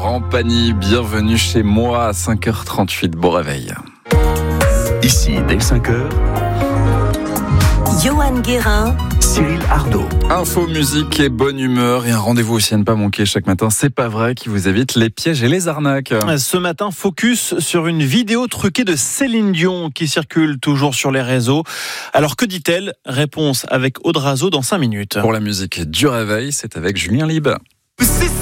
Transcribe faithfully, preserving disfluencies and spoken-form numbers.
Laurent Pagny, bienvenue chez moi à cinq heures trente-huit, bon réveil. Ici, dès cinq heures, Johan Guérin, Cyril Ardo. Info, musique et bonne humeur et un rendez-vous aussi à ne pas manquer chaque matin. C'est pas vrai qui vous évite les pièges et les arnaques. Ce matin, focus sur une vidéo truquée de Céline Dion qui circule toujours sur les réseaux. Alors que dit-elle ? Réponse avec Audrazo dans cinq minutes. Pour la musique du réveil, c'est avec Julien Lieb.